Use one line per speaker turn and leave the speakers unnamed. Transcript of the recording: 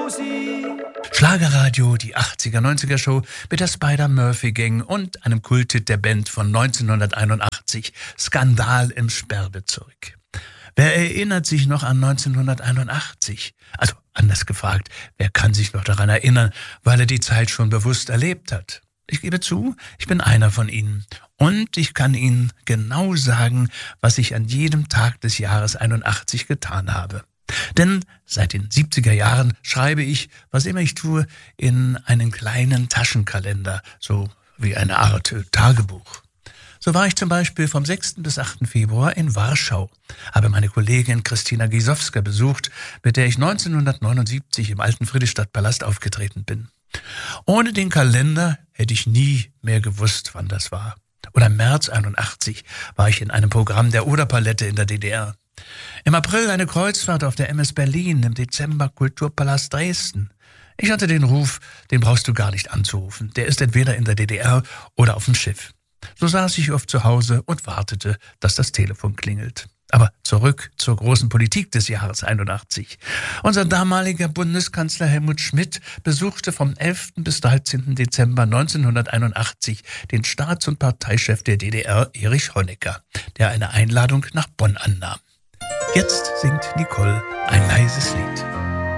Schlagerradio, die 80er, 90er Show mit der Spider-Murphy-Gang und einem Kulthit der Band von 1981, Skandal im Sperrbezirk. Wer erinnert sich noch an 1981? Also anders gefragt, wer kann sich noch daran erinnern, weil er die Zeit schon bewusst erlebt hat? Ich gebe zu, ich bin einer von ihnen. Und ich kann Ihnen genau sagen, was ich an jedem Tag des Jahres 81 getan habe. Denn seit den 70er Jahren schreibe ich, was immer ich tue, in einen kleinen Taschenkalender, so wie eine Art Tagebuch. So war ich zum Beispiel vom 6. bis 8. Februar in Warschau, habe meine Kollegin Christina Gisowska besucht, mit der ich 1979 im alten Friedrichstadtpalast aufgetreten bin. Ohne den Kalender hätte ich nie mehr gewusst, wann das war. Oder im März 81 war ich in einem Programm der Oderpalette in der DDR. Im April eine Kreuzfahrt auf der MS Berlin, im Dezember Kulturpalast Dresden. Ich hatte den Ruf, den brauchst du gar nicht anzurufen. Der ist entweder in der DDR oder auf dem Schiff. So saß ich oft zu Hause und wartete, dass das Telefon klingelt. Aber zurück zur großen Politik des Jahres 81. Unser damaliger Bundeskanzler Helmut Schmidt besuchte vom 11. bis 13. Dezember 1981 den Staats- und Parteichef der DDR, Erich Honecker, der eine Einladung nach Bonn annahm. Jetzt singt Nicole ein leises Lied.